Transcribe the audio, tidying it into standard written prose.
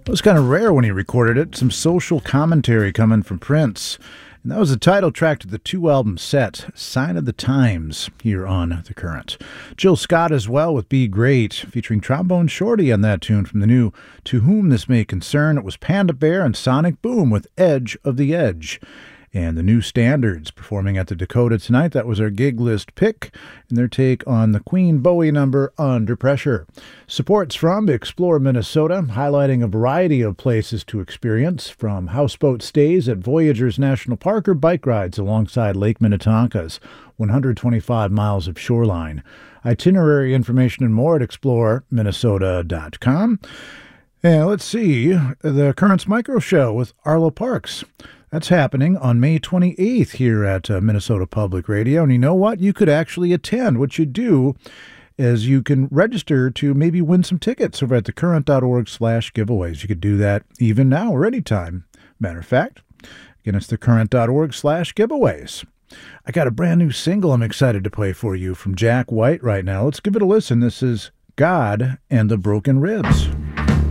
It was kind of rare when he recorded it. Some social commentary coming from Prince. And that was the title track to the two-album set, Sign of the Times, here on The Current. Jill Scott as well with Be Great, featuring Trombone Shorty on that tune from the new To Whom This May Concern. It was Panda Bear and Sonic Boom with Edge of the Edge. And the New Standards performing at the Dakota tonight. That was our gig list pick and their take on the Queen Bowie number Under Pressure. Supports from Explore Minnesota, highlighting a variety of places to experience, from houseboat stays at Voyageurs National Park or bike rides alongside Lake Minnetonka's 125 miles of shoreline. Itinerary information and more at exploreminnesota.com. And let's see, the Currents Micro Show with Arlo Parks. That's happening on May 28th here at Minnesota Public Radio. And you know what? You could actually attend. What you do is you can register to maybe win some tickets over at thecurrent.org/giveaways. You could do that even now or anytime. Matter of fact, again, it's thecurrent.org/giveaways. I got a brand new single I'm excited to play for you from Jack White right now. Let's give it a listen. This is God and the Broken Ribs.